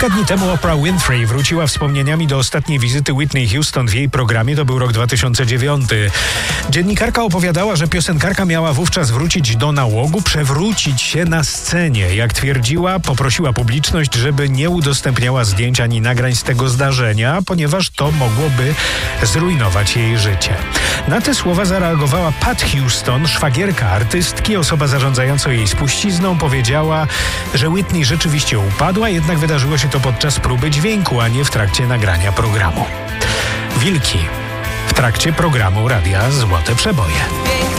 Kilka dni temu Oprah Winfrey wróciła wspomnieniami do ostatniej wizyty Whitney Houston w jej programie. To był rok 2009. Dziennikarka opowiadała, że piosenkarka miała wówczas wrócić do nałogu, przewrócić się na scenie. Jak twierdziła, poprosiła publiczność, żeby nie udostępniała zdjęć ani nagrań z tego zdarzenia, ponieważ to mogłoby zrujnować jej życie. Na te słowa zareagowała Pat Houston, szwagierka artystki, osoba zarządzająca jej spuścizną. Powiedziała, że Whitney rzeczywiście upadła, jednak wydarzyło się to podczas próby dźwięku, a nie w trakcie nagrania programu. Wilki w trakcie programu Radia Złote Przeboje.